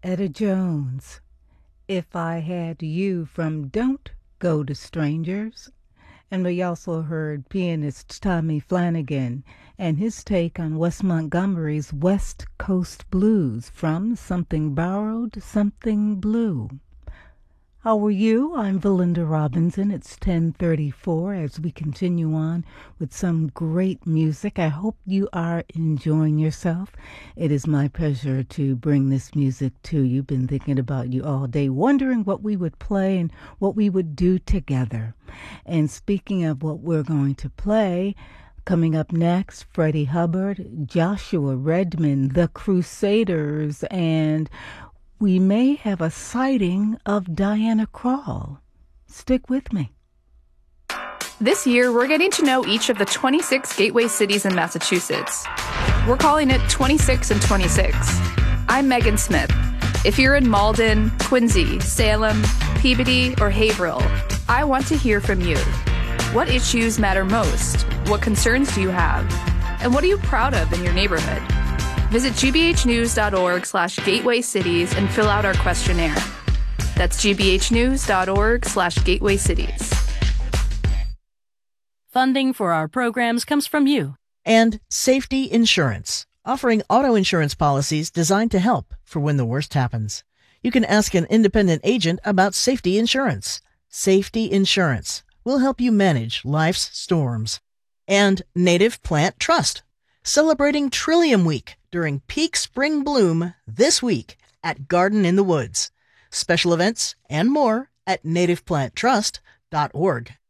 Etta Jones, If I Had You from Don't Go to Strangers. And we also heard pianist Tommy Flanagan and his take on Wes Montgomery's West Coast Blues from Something Borrowed, Something Blue. How are you? I'm Valinda Robinson. It's 10:34 as we continue on with some great music. I hope you are enjoying yourself. It is my pleasure to bring this music to you. Been thinking about you all day, wondering what we would play and what we would do together. And speaking of what we're going to play, coming up next, Freddie Hubbard, Joshua Redman, The Crusaders, and we may have a sighting of Diana Krall. Stick with me. This year, we're getting to know each of the 26 gateway cities in Massachusetts. We're calling it 26 and 26. I'm Megan Smith. If you're in Malden, Quincy, Salem, Peabody, or Haverhill, I want to hear from you. What issues matter most? What concerns do you have? And what are you proud of in your neighborhood? Visit gbhnews.org/gateway cities and fill out our questionnaire. That's gbhnews.org/gateway cities. Funding for our programs comes from you. And Safety Insurance, offering auto insurance policies designed to help for when the worst happens. You can ask an independent agent about safety insurance. Safety Insurance will help you manage life's storms. And Native Plant Trust, celebrating Trillium Week during peak spring bloom this week at Garden in the Woods. Special events and more at nativeplanttrust.org.